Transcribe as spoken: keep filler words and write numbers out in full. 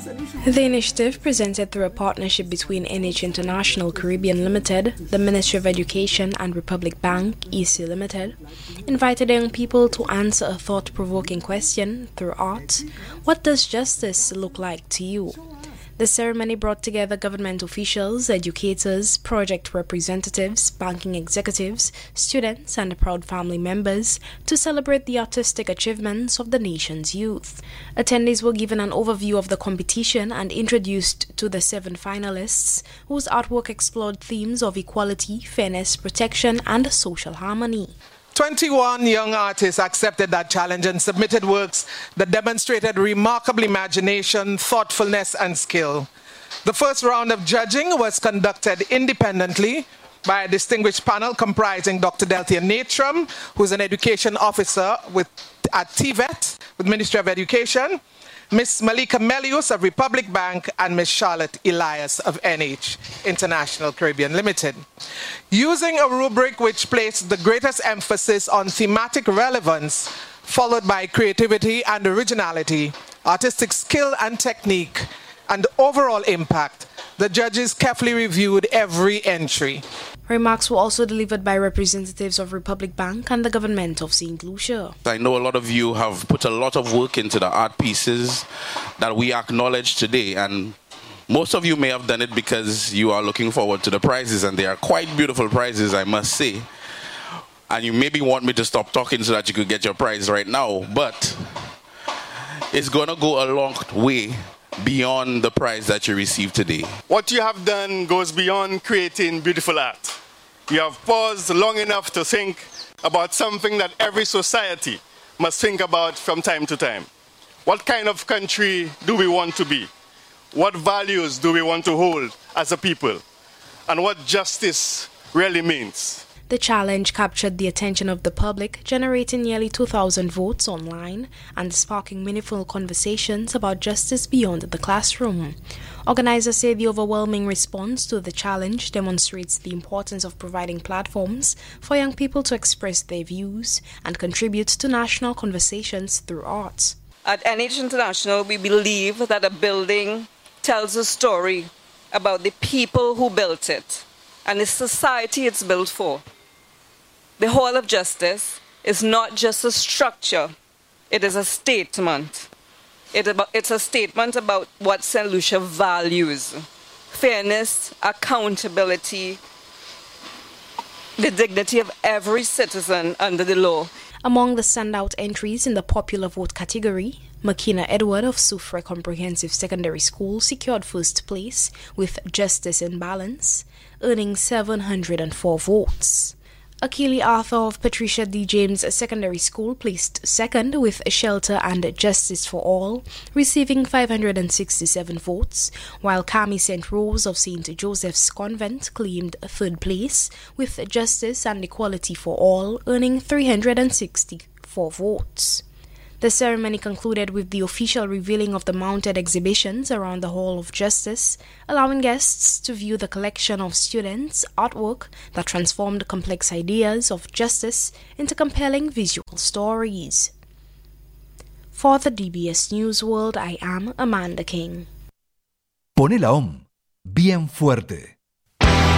The initiative, presented through a partnership between N H International Caribbean Limited, the Ministry of Education and Republic Bank, E C Limited, invited young people to answer a thought-provoking question through art. What does justice look like to you? The ceremony brought together government officials, educators, project representatives, banking executives, students, and proud family members to celebrate the artistic achievements of the nation's youth. Attendees were given an overview of the competition and introduced to the seven finalists, whose artwork explored themes of equality, fairness, protection, and social harmony. twenty-one young artists accepted that challenge and submitted works that demonstrated remarkable imagination, thoughtfulness, and skill. The first round of judging was conducted independently by a distinguished panel comprising Doctor Delthea Natrum, who's an education officer with, at T V E T with Ministry of Education, Miss Malika Melius of Republic Bank, and Miss Charlotte Elias of N H International Caribbean Limited. Using a rubric which placed the greatest emphasis on thematic relevance, followed by creativity and originality, artistic skill and technique, and overall impact, the judges carefully reviewed every entry. Remarks were also delivered by representatives of Republic Bank and the government of Saint Lucia. I know a lot of you have put a lot of work into the art pieces that we acknowledge today, and most of you may have done it because you are looking forward to the prizes, and they are quite beautiful prizes, I must say. And you maybe want me to stop talking so that you could get your prize right now, but it's going to go a long way beyond the prize that you received today. What you have done goes beyond creating beautiful art. You have paused long enough to think about something that every society must think about from time to time. What kind of country do we want to be? What values do we want to hold as a people? And what justice really means. The challenge captured the attention of the public, generating nearly two thousand votes online and sparking meaningful conversations about justice beyond the classroom. Organizers say the overwhelming response to the challenge demonstrates the importance of providing platforms for young people to express their views and contribute to national conversations through art. At N H International, we believe that a building tells a story about the people who built it and the society it's built for. The Hall of Justice is not just a structure, it is a statement. It about, it's a statement about what Saint Lucia values: fairness, accountability, the dignity of every citizen under the law. Among the standout entries in the popular vote category, Makina Edward of Soufre Comprehensive Secondary School secured first place with Justice in Balance, earning seven hundred four votes. Akili Arthur of Patricia D. James Secondary School placed second with Shelter and Justice for All, receiving five hundred sixty-seven votes, while Kami Saint Rose of Saint Joseph's Convent claimed third place with Justice and Equality for All, earning three hundred sixty-four votes. The ceremony concluded with the official revealing of the mounted exhibitions around the Hall of Justice, allowing guests to view the collection of students' artwork that transformed complex ideas of justice into compelling visual stories. For the D B S News World, I am Amanda King. Pone la O M bien fuerte.